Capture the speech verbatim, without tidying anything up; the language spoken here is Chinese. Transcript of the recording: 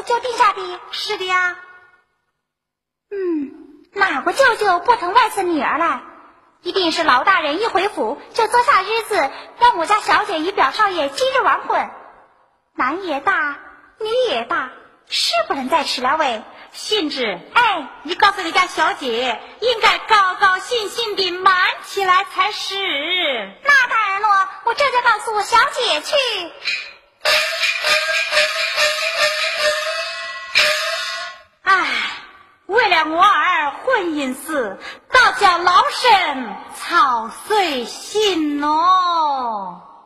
舅就定下的？ 是的呀。 嗯，哪个舅舅不疼外甥女儿来？一定是劳大人一回府就择下日子，让我家小姐与表少爷今日完婚。男也大，女也大，是不能再迟了喂。 信之， 哎， 你告诉你家小姐，应该高高兴兴地瞒起来才是。 那当然了，我这就告诉我小姐去。 唉，为了我儿婚姻事，倒叫老身操碎心哦。